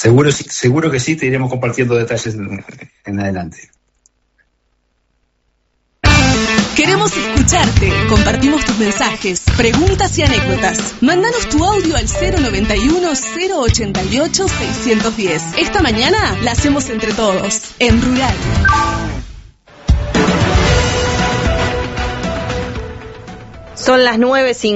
Seguro que sí, te iremos compartiendo detalles en adelante. Queremos escucharte. Compartimos tus mensajes, preguntas y anécdotas. Mándanos tu audio al 091-088-610. Esta mañana la hacemos entre todos, en Rural. Son las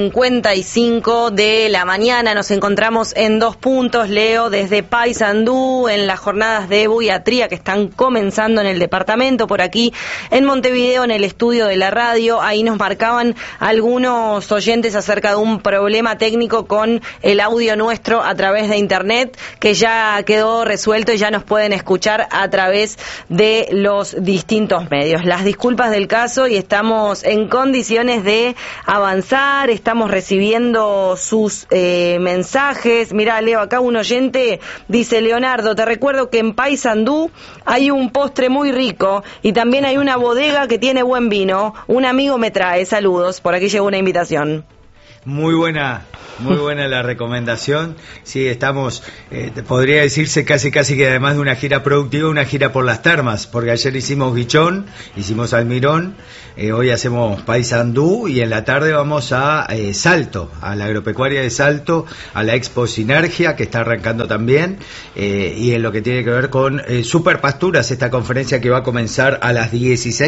9:55 de la mañana, nos encontramos en 2 puntos, Leo, desde Paysandú, en las jornadas de buiatría que están comenzando en el departamento, por aquí en Montevideo, en el estudio de la radio. Ahí nos marcaban algunos oyentes acerca de un problema técnico con el audio nuestro a través de internet, que ya quedó resuelto y ya nos pueden escuchar a través de los distintos medios. Las disculpas del caso y estamos en condiciones de avanzar, estamos recibiendo sus mensajes. Mirá, Leo, acá un oyente dice: Leonardo, te recuerdo que en Paysandú hay un postre muy rico y también hay una bodega que tiene buen vino. Un amigo me trae, saludos, por aquí llegó una invitación. Muy buena la recomendación. Sí, estamos, podría decirse casi que además de una gira productiva, una gira por las termas, porque ayer hicimos Guichón, hicimos Almirón, hoy hacemos Paysandú y en la tarde vamos a Salto, a la agropecuaria de Salto, a la Expo Sinergia, que está arrancando también, y en lo que tiene que ver con Superpasturas, esta conferencia que va a comenzar a las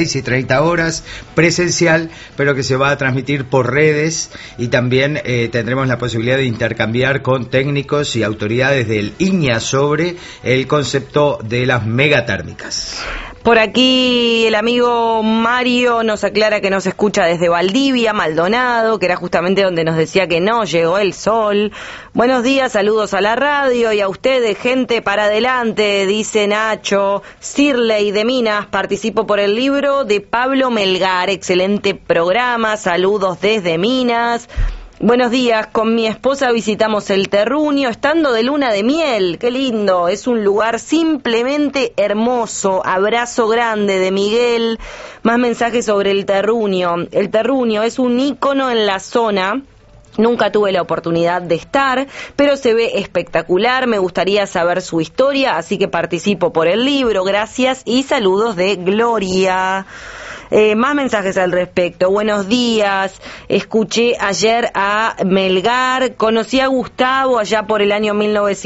16:30 presencial, pero que se va a transmitir por redes, y también tendremos la posibilidad de intercambiar con técnicos y autoridades del INEA sobre el concepto de las megatérmicas. Por aquí el amigo Mario nos aclara que nos escucha desde Valdivia, Maldonado, que era justamente donde nos decía que no llegó el sol. Buenos días, saludos a la radio y a ustedes, gente para adelante, dice Nacho. Sirley de Minas, participo por el libro de Pablo Melgar, excelente programa, saludos desde Minas. Buenos días, con mi esposa visitamos el Terruño, estando de luna de miel, qué lindo, es un lugar simplemente hermoso, abrazo grande de Miguel. Más mensajes sobre el Terruño. El Terruño es un ícono en la zona. Nunca tuve la oportunidad de estar, pero se ve espectacular, me gustaría saber su historia, así que participo por el libro, gracias y saludos de Gloria. Más mensajes al respecto. Buenos días, escuché ayer a Melgar, conocí a Gustavo allá por el año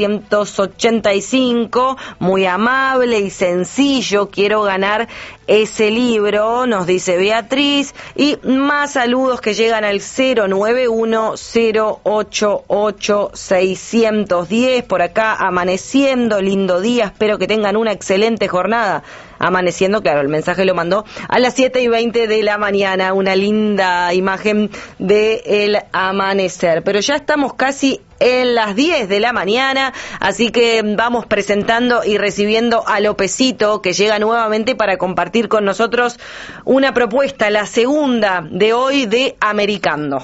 1985, muy amable y sencillo, quiero ganar ese libro, nos dice Beatriz, y más saludos que llegan al 091-088-610, por acá amaneciendo, lindo día, espero que tengan una excelente jornada. Amaneciendo, claro, el mensaje lo mandó a las 7:20 de la mañana, una linda imagen del amanecer, pero ya estamos casi en las 10 de la mañana, así que vamos presentando y recibiendo a Lopecito, que llega nuevamente para compartir con nosotros una propuesta, la segunda de hoy de Americando.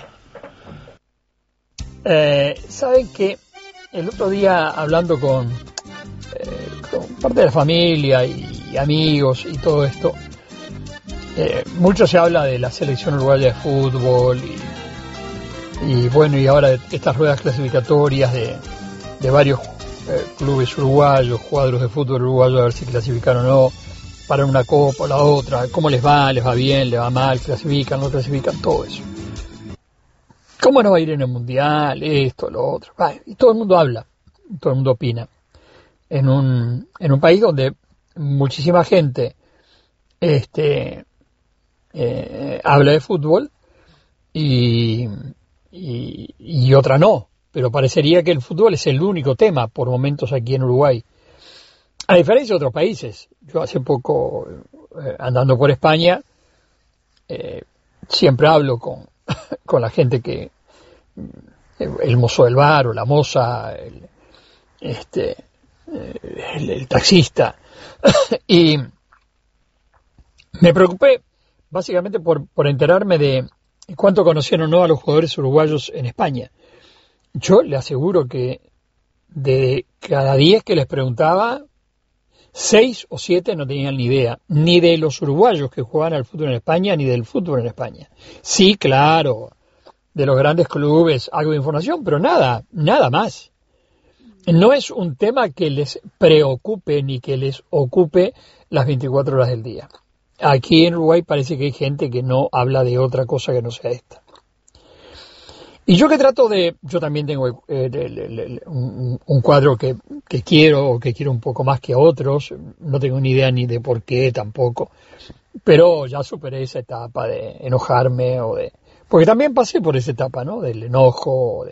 Saben que el otro día hablando con parte de la familia y amigos y todo esto, mucho se habla de la selección uruguaya de fútbol y bueno, y ahora de estas ruedas clasificatorias de varios clubes uruguayos, cuadros de fútbol uruguayo, a ver si clasifican o no para una copa o la otra, cómo les va bien, les va mal, clasifican, no clasifican, todo eso. ¿Cómo no va a ir en el mundial? Esto, lo otro. Y todo el mundo habla, todo el mundo opina. En un país donde muchísima gente habla de fútbol y otra no, pero parecería que el fútbol es el único tema por momentos aquí en Uruguay, a diferencia de otros países. Yo hace poco, andando por España, siempre hablo con la gente que el mozo del bar o la moza, el taxista, y me preocupé básicamente por enterarme de cuánto conocían o no a los jugadores uruguayos en España. Yo le aseguro que de cada 10 que les preguntaba, 6 o 7 no tenían ni idea, ni de los uruguayos que jugaban al fútbol en España, ni del fútbol en España. Sí, claro, de los grandes clubes algo de información, pero nada más. no es un tema que les preocupe ni que les ocupe las 24 horas del día. Aquí en Uruguay parece que hay gente que no habla de otra cosa que no sea esta. Y yo también tengo un cuadro que quiero un poco más que otros, no tengo ni idea ni de por qué tampoco, pero ya superé esa etapa de enojarme porque también pasé por esa etapa, ¿no? Del enojo.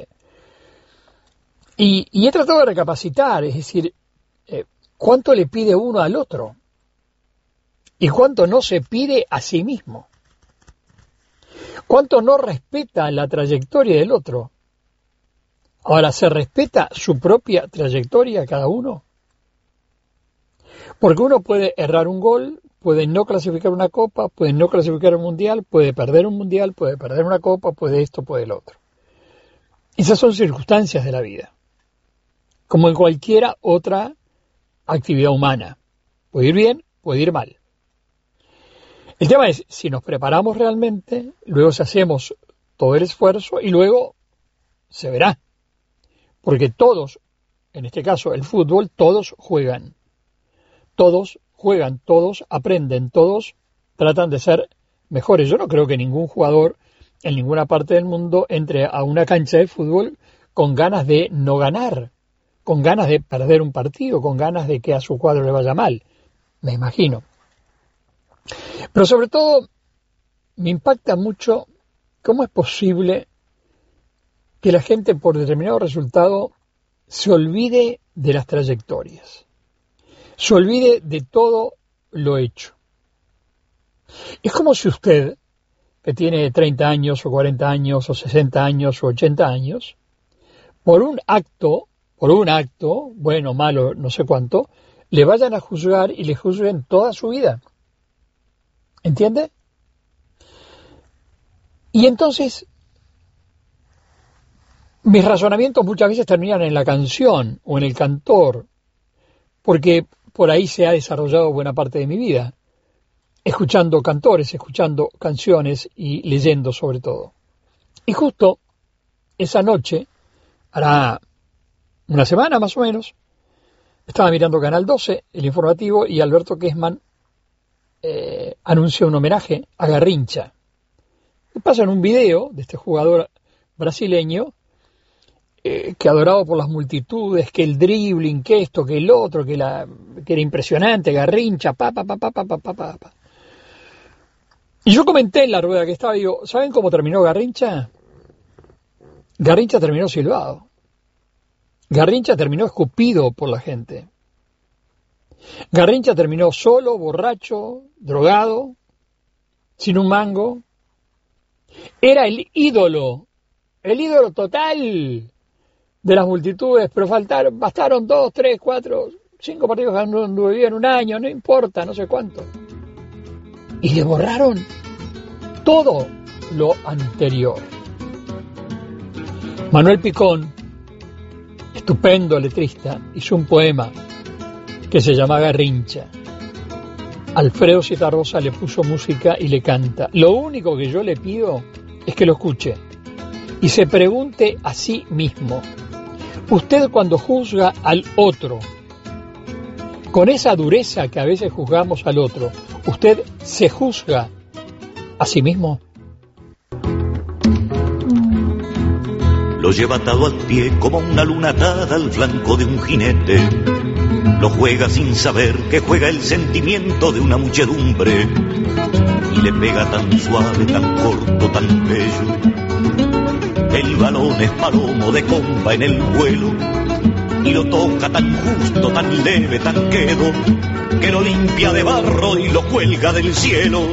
Y he tratado de recapacitar, es decir, cuánto le pide uno al otro y cuánto no se pide a sí mismo. ¿Cuánto no respeta la trayectoria del otro? Ahora, ¿se respeta su propia trayectoria cada uno? Porque uno puede errar un gol, puede no clasificar una copa, puede no clasificar un mundial, puede perder un mundial, puede perder una copa, puede esto, puede el otro. Esas son circunstancias de la vida, como en cualquier otra actividad humana. Puede ir bien, puede ir mal. El tema es, si nos preparamos realmente, luego si hacemos todo el esfuerzo y luego se verá. Porque todos, en este caso el fútbol, todos juegan. Todos juegan, todos aprenden, todos tratan de ser mejores. Yo no creo que ningún jugador en ninguna parte del mundo entre a una cancha de fútbol con ganas de no ganar, con ganas de perder un partido, con ganas de que a su cuadro le vaya mal. Me imagino. Pero sobre todo me impacta mucho cómo es posible que la gente por determinado resultado se olvide de las trayectorias, se olvide de todo lo hecho. Es como si usted, que tiene 30 años o 40 años o 60 años o 80 años, por un acto, bueno, malo, no sé cuánto, le vayan a juzgar y le juzguen toda su vida. ¿Entiende? Y entonces, mis razonamientos muchas veces terminan en la canción o en el cantor, porque por ahí se ha desarrollado buena parte de mi vida, escuchando cantores, escuchando canciones y leyendo sobre todo. Y justo esa noche, hará una semana más o menos, estaba mirando Canal 12, el informativo, y Alberto Kessman anuncia un homenaje a Garrincha. Y pasan un video de este jugador brasileño que adorado por las multitudes, que el dribbling, que esto, que el otro, que era impresionante, Garrincha, Y yo comenté en la rueda que estaba, digo, ¿saben cómo terminó Garrincha? Garrincha terminó silbado. Garrincha terminó escupido por la gente. Garrincha terminó solo, borracho, drogado, sin un mango. Era el ídolo total de las multitudes, pero bastaron 2, 3, 4, 5 partidos que anduvo bien un año, no importa, no sé cuánto. Y le borraron todo lo anterior. Manuel Picón, estupendo letrista, hizo un poema que se llama Garrincha. Alfredo Zitarrosa le puso música y le canta. Lo único que yo le pido es que lo escuche y se pregunte a sí mismo. Usted cuando juzga al otro, con esa dureza que a veces juzgamos al otro, ¿usted se juzga a sí mismo? Lo lleva atado al pie como una luna atada al flanco de un jinete. Lo juega sin saber que juega el sentimiento de una muchedumbre. Y le pega tan suave, tan corto, tan bello. El balón es palomo de comba en el vuelo. Y lo toca tan justo, tan leve, tan quedo, que lo limpia de barro y lo cuelga del cielo.